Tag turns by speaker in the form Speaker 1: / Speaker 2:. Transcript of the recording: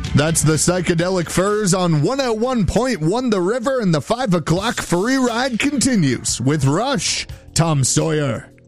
Speaker 1: That's the Psychedelic Furs on 101.1 The River, and the 5 o'clock free ride continues with Rush, Tom Sawyer.